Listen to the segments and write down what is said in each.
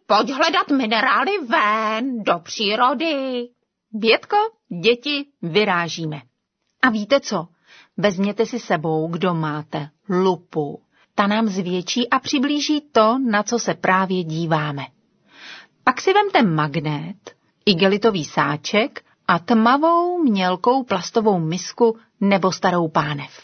Pojď hledat minerály ven, do přírody. Bětko, děti, vyrážíme. A víte co? Vezměte si sebou, kdo máte, lupu. Ta nám zvětší a přiblíží to, na co se právě díváme. Pak si vemte magnet, igelitový sáček a tmavou mělkou plastovou misku nebo starou pánev.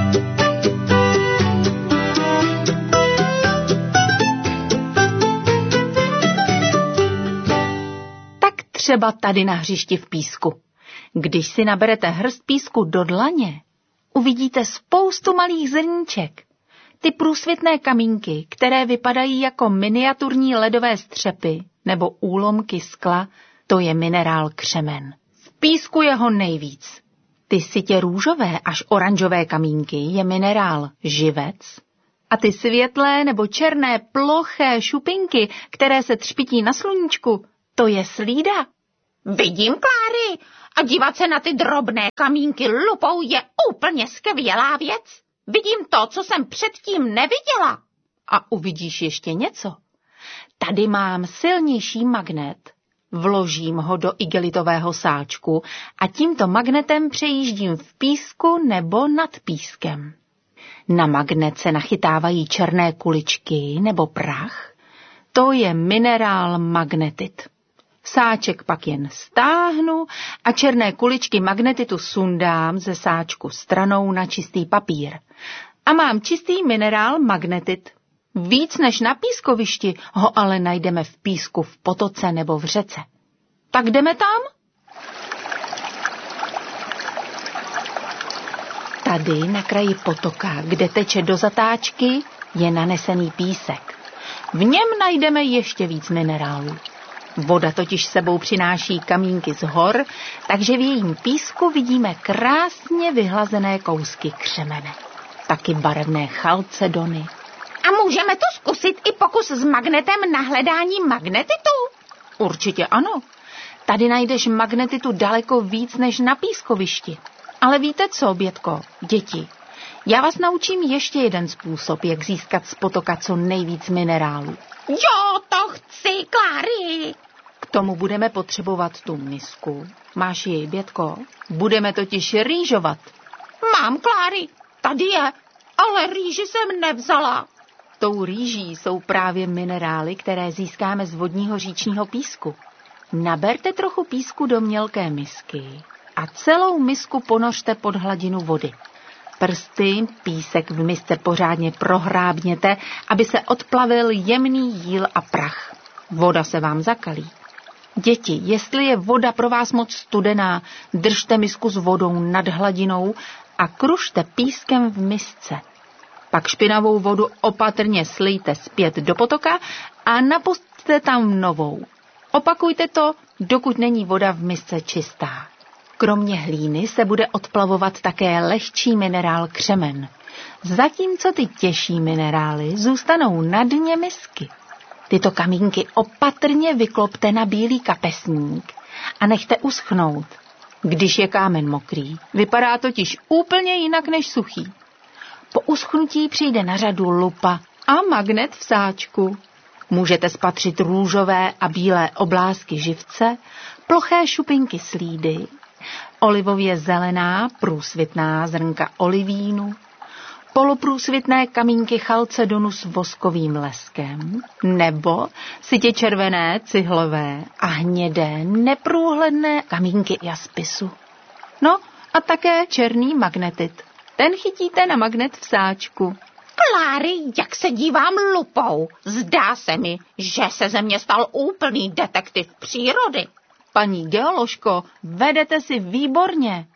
Tak třeba tady na hřišti v písku. Když si naberete hrst písku do dlaně, uvidíte spoustu malých zrníček. Ty průsvitné kamínky, které vypadají jako miniaturní ledové střepy nebo úlomky skla, to je minerál křemen. V písku je ho nejvíc. Ty sytě růžové až oranžové kamínky je minerál živec a ty světlé nebo černé ploché šupinky, které se třpití na sluníčku, to je slída. Vidím, Kláry, a dívat se na ty drobné kamínky lupou je úplně skvělá věc. Vidím to, co jsem předtím neviděla. A uvidíš ještě něco. Tady mám silnější magnet. Vložím ho do igelitového sáčku a tímto magnetem přejíždím v písku nebo nad pískem. Na magnet se nachytávají černé kuličky nebo prach. To je minerál magnetit. Sáček pak jen stáhnu a černé kuličky magnetitu sundám ze sáčku stranou na čistý papír. A mám čistý minerál magnetit. Víc než na pískovišti ho ale najdeme v písku v potoce nebo v řece. Tak jdeme tam? Tady na kraji potoka, kde teče do zatáčky, je nanesený písek. V něm najdeme ještě víc minerálů. Voda totiž sebou přináší kamínky z hor, takže v jejím písku vidíme krásně vyhlazené kousky křemene. Taky barevné chalcedony. A můžeme to zkusit i pokus s magnetem na hledání magnetitu? Určitě ano. Tady najdeš magnetitu daleko víc než na pískovišti. Ale víte co, Bětko, děti? Já vás naučím ještě jeden způsob, jak získat z potoka co nejvíc minerálů. Jo, to chci, Kláry. K tomu budeme potřebovat tu misku. Máš ji, Bětko? Budeme totiž rýžovat. Mám, Kláry, tady je, ale rýži jsem nevzala. Tou rýží jsou právě minerály, které získáme z vodního říčního písku. Naberte trochu písku do mělké misky a celou misku ponořte pod hladinu vody. Prsty, písek v misce pořádně prohrábněte, aby se odplavil jemný jíl a prach. Voda se vám zakalí. Děti, jestli je voda pro vás moc studená, držte misku s vodou nad hladinou a krušte pískem v misce. Pak špinavou vodu opatrně slijte zpět do potoka a napusťte tam novou. Opakujte to, dokud není voda v misce čistá. Kromě hlíny se bude odplavovat také lehčí minerál křemen, zatímco ty těžší minerály zůstanou na dně misky. Tyto kamínky opatrně vyklopte na bílý kapesník a nechte uschnout. Když je kámen mokrý, vypadá totiž úplně jinak než suchý. Po uschnutí přijde na řadu lupa a magnet v sáčku. Můžete spatřit růžové a bílé oblásky živce, ploché šupinky slídy, olivově zelená průsvitná zrnka olivínu, poloprůsvitné kamínky chalcedonu s voskovým leskem, nebo sytě červené, cihlové a hnědé, neprůhledné kamínky jaspisu. No a také černý magnetit. Ten chytíte na magnet v sáčku. Kláry, jak se dívám lupou. Zdá se mi, že se ze mě stal úplný detektiv přírody. Paní geoložko, vedete si výborně.